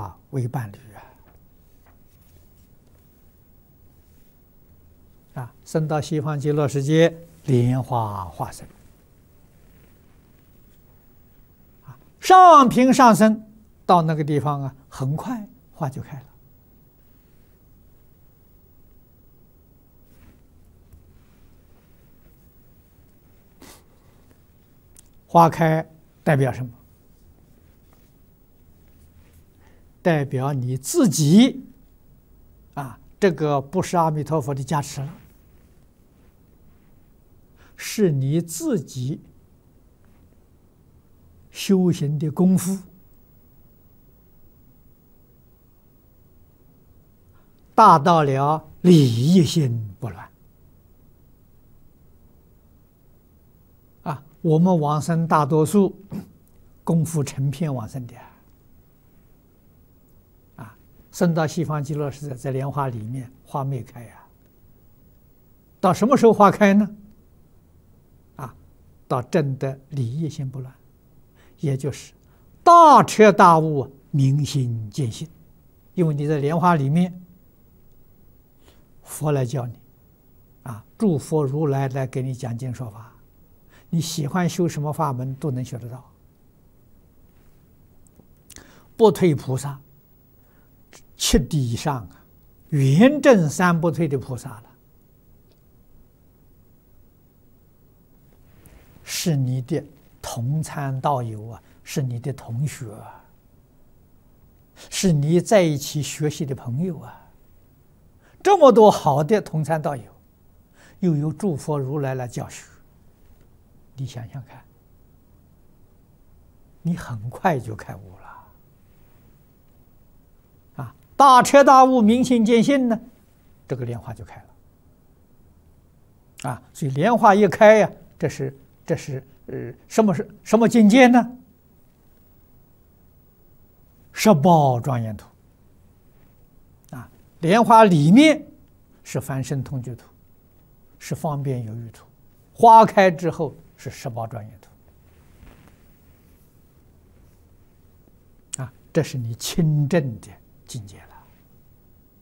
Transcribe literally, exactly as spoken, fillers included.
花为伴侣啊！啊，生到西方极乐世界，莲花化身啊，上品上生到那个地方啊，很快花就开了。花开代表什么？代表你自己啊，这个不是阿弥陀佛的加持了，是你自己修行的功夫达到了理一心不乱。啊，我们往生大多数功夫成片往生的。生到西方极乐世界，在莲花里面，花没开呀、啊。到什么时候花开呢？啊，到证得理一心不乱，也就是大彻大悟、明心见性。因为你在莲花里面，佛来教你，啊，诸佛如来来给你讲经说法，你喜欢修什么法门都能学得到，不退菩萨。七地以上啊，圆正三不退的菩萨了，是你的同参道友啊，是你的同学啊，是你在一起学习的朋友啊。这么多好的同参道友，又有诸佛如来来教学，你想想看，你很快就开悟了。大彻大悟、明心见性呢，这个莲花就开了啊！所以莲花一开呀、啊，这是这是呃什么是什么境界呢？十宝庄严图啊！莲花里面是凡圣同居图，是方便有余图，花开之后是十宝庄严图啊！这是你亲证的境界。